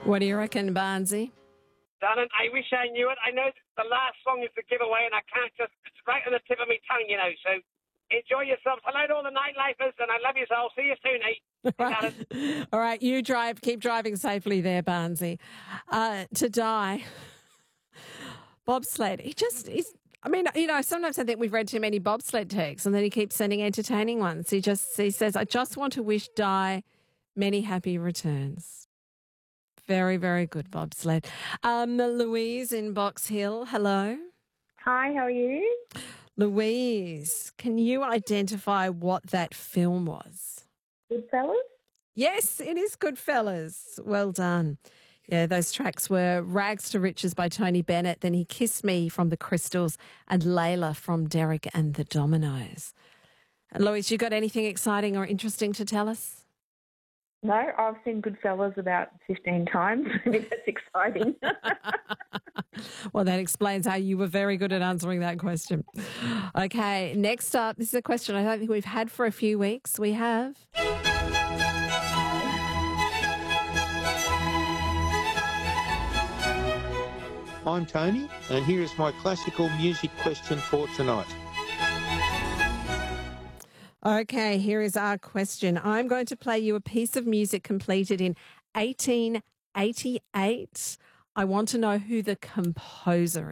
What do you reckon, Barnsey? Darling, I wish I knew it. I know the last song is the giveaway, and I can't just, it's right on the tip of my tongue, you know, so enjoy yourself. Hello to all the nightlifers, and I love you all. See you soon, eh? All right, you drive. Keep driving safely there, Barnsey. To die. Bobsled. Sometimes I think we've read too many bobsled texts, and then he keeps sending entertaining ones. He says, I just want to wish Di many happy returns. Very, very good, bobsled. Louise in Box Hill, hello. Hi, how are you? Louise, can you identify what that film was? Goodfellas? Yes, it is Goodfellas. Well done. Yeah, those tracks were Rags to Riches by Tony Bennett, then He Kissed Me from the Crystals, and Layla from Derek and the Dominoes. And Louise, you got anything exciting or interesting to tell us? No, I've seen Goodfellas about 15 times. That's exciting. Well, that explains how you were very good at answering that question. Okay, next up, this is a question I don't think we've had for a few weeks. We have. I'm Tony, and here is my classical music question for tonight. Okay, here is our question. I'm going to play you a piece of music completed in 1888. I want to know who the composer